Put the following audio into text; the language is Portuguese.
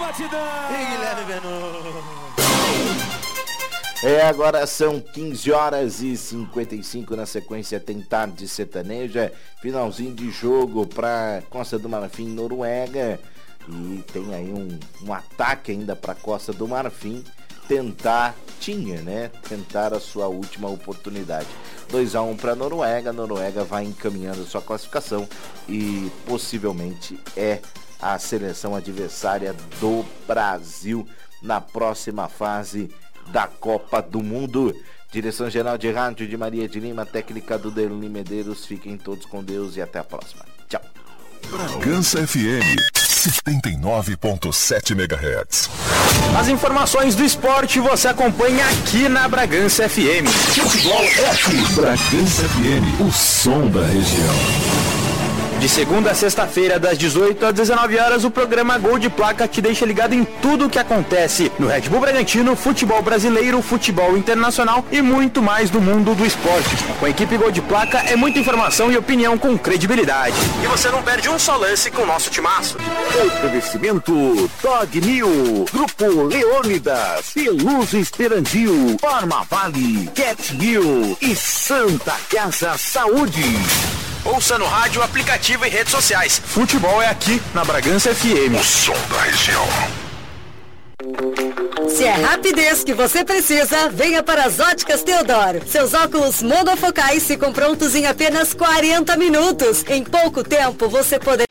Agora são 15h55, na sequência tem Tarde Sertaneja, finalzinho de jogo para Costa do Marfim, Noruega, e tem aí um ataque ainda para Costa do Marfim, tentar a sua última oportunidade. 2-1 para Noruega vai encaminhando a sua classificação e possivelmente é a seleção adversária do Brasil na próxima fase da Copa do Mundo. Direção geral de rádio de Maria de Lima, técnica do Derli Medeiros. Fiquem todos com Deus e até a próxima. Tchau. Bragança FM 79.7 MHz. As informações do esporte você acompanha aqui na Bragança FM. Futebol F. Bragança FM, o som da região. De segunda a sexta-feira, das 18 às 19 horas, o programa Gol de Placa te deixa ligado em tudo o que acontece no Red Bull Bragantino, futebol brasileiro, futebol internacional e muito mais do mundo do esporte. Com a equipe Gol de Placa é muita informação e opinião com credibilidade. E você não perde um só lance com o nosso timaço. Oferecimento Dog New, Grupo Leônidas, Peluso Esperandil, Forma Vale, Cat New e Santa Casa Saúde. Ouça no rádio, aplicativo e redes sociais. Futebol é aqui na Bragança FM. O som da região. Se é rapidez que você precisa, venha para as Óticas Teodoro. Seus óculos monofocais ficam prontos em apenas 40 minutos. Em pouco tempo você poderá